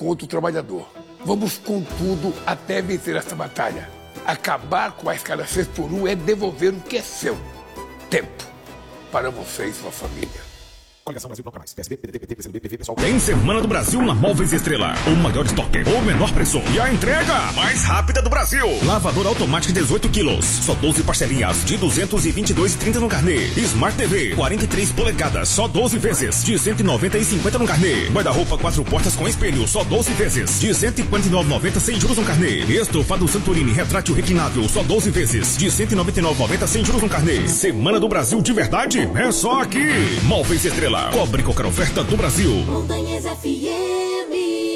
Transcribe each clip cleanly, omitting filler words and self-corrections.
contra o trabalhador. Vamos com tudo até vencer essa batalha. Acabar com a escassez por um é devolver o que é seu. Tempo para você e sua família. Coligação Brasil Bloco Mais. PSB, PDT, PT, PCdoB, PV, PSOL. Tem Semana do Brasil na Móveis Estrela. O maior estoque, o menor preço e a entrega mais rápida do Brasil. Lavadora automática 18 quilos. Só 12 parcelinhas de 222,30 no carnê. Smart TV 43 polegadas. Só 12 vezes de 190,50 no carnê. Guarda-roupa 4 portas com espelho. Só 12 vezes de 149,90 sem juros no carnê. Estofado Santorini retrátil reclinável. Só 12 vezes de 199,90 sem juros no carnê. Semana do Brasil de verdade é só aqui. Móveis Estrela. Cobre qualquer oferta do Brasil. Montanhas FM.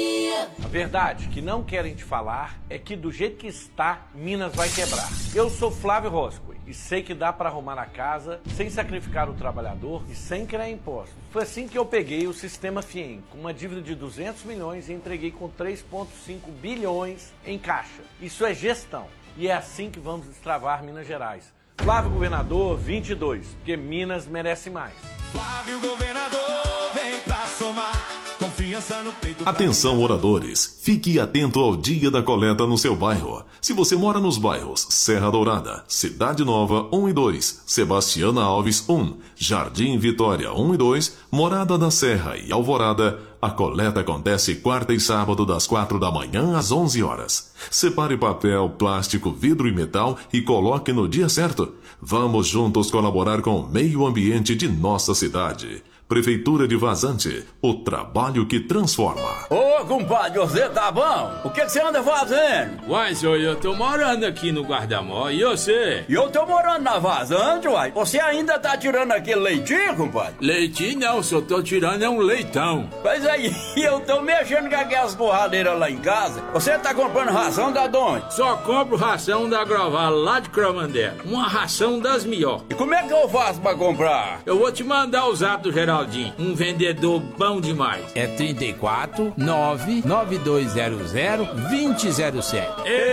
A verdade que não querem te falar é que do jeito que está, Minas vai quebrar. Eu sou Flávio Roscoe e sei que dá para arrumar a casa sem sacrificar o trabalhador e sem criar impostos. Foi assim que eu peguei o sistema FIEM, com uma dívida de 200 milhões e entreguei com 3,5 bilhões em caixa. Isso é gestão e é assim que vamos destravar Minas Gerais. Flávio Governador 22, porque Minas merece mais. Flávio Governador, vem pra somar. Confiança no peito. Atenção, moradores. Fique atento ao dia da coleta no seu bairro. Se você mora nos bairros Serra Dourada, Cidade Nova 1 e 2, Sebastiana Alves 1, Jardim Vitória 1 e 2, Morada da Serra e Alvorada, a coleta acontece quarta e sábado das 4 da manhã às 11 horas. Separe papel, plástico, vidro e metal e coloque no dia certo. Vamos juntos colaborar com o meio ambiente de nossa cidade. Prefeitura de Vazante, o trabalho que transforma. Ô, compadre, você tá bom? O que você anda fazendo? Uai, senhor, eu tô morando aqui no Guardamó, e você? E eu tô morando na Vazante, uai. Você ainda tá tirando aquele leitinho, compadre? Leitinho não, só tô tirando é um leitão. Mas aí, eu tô mexendo com aquelas borradeiras lá em casa. Você tá comprando ração da onde? Só compro ração da Groval, lá de Cromandela. Uma ração das melhores. E como é que eu faço pra comprar? Eu vou te mandar o zap do Geraldinho, um vendedor bom demais. É 34 99200 2007.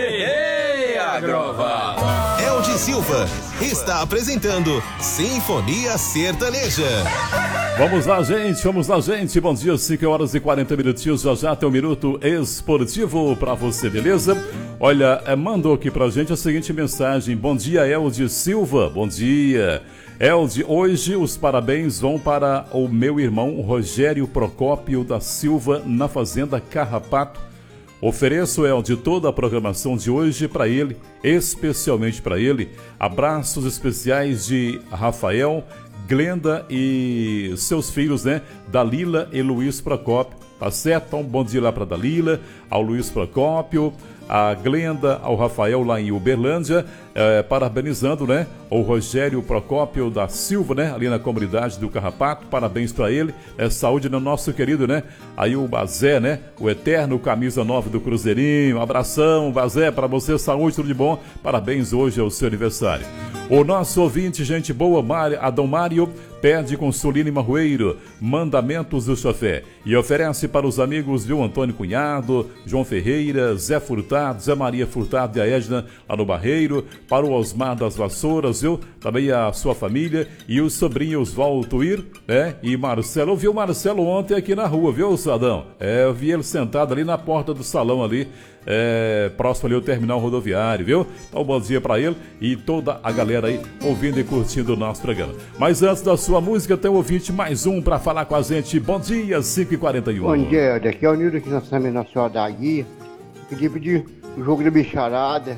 Ei, Agroval! Eldi Silva está apresentando Sinfonia Sertaneja. Vamos lá, gente. Bom dia, 5 horas e 40 minutinhos. Já tem um minuto esportivo pra você, beleza? Olha, mandou aqui pra gente a seguinte mensagem. Bom dia, Eldi Silva. Bom dia. Eldi, hoje os parabéns vão para o meu irmão Rogério Procópio da Silva, na Fazenda Carrapato. Ofereço, Eldi, toda a programação de hoje para ele, especialmente para ele. Abraços especiais de Rafael, Glenda e seus filhos, né? Dalila e Luiz Procópio. Tá certo? Então, bom dia lá para Dalila, ao Luiz Procópio, a Glenda, ao Rafael lá em Uberlândia, parabenizando, né, o Rogério Procópio da Silva, né, ali na comunidade do Carrapato. Parabéns para ele, saúde no nosso querido, né, aí o Bazé, né, o eterno camisa 9 do Cruzeirinho. Abração, Bazé, para você, saúde, tudo de bom. Parabéns, hoje é o seu aniversário. O nosso ouvinte, gente boa, Adão Mário, pede com Soline Marroeiro, Mandamentos do Chofé, e oferece para os amigos, viu, Antônio Cunhado, João Ferreira, Zé Furtado, Zé Maria Furtado e a Edna lá no Barreiro, para o Osmar das Vassouras, viu, também a sua família e os sobrinhos Valtuir, né, e Marcelo. Eu vi o Marcelo ontem aqui na rua, viu, Sadão? Eu vi ele sentado ali na porta do salão ali, próximo ali ao terminal rodoviário, viu? Então, bom dia pra ele e toda a galera aí ouvindo e curtindo o nosso programa. Mas antes da sua música, tem um ouvinte mais um pra falar com a gente. Bom dia, 5h41. Bom dia, aqui é o Nildo, aqui na Nossa Senhora da Guia. Queria pedir o jogo da bicharada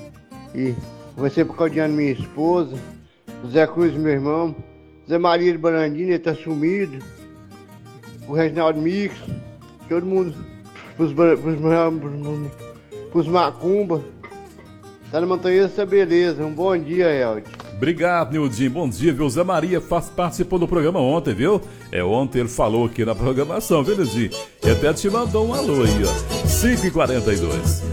e você por causa minha esposa, o Zé Cruz, meu irmão, Zé Maria de Barandina, ele tá sumido, o Reginaldo Mix, todo mundo, pros macumba, tá na montanha, essa beleza. Um bom dia, Eldi. Obrigado, Nildinho. Bom dia, viu? Zé Maria participou do programa ontem, viu? Ontem ele falou aqui na programação, viu, Nildinho? E até te mandou um alô aí, ó. 5h42.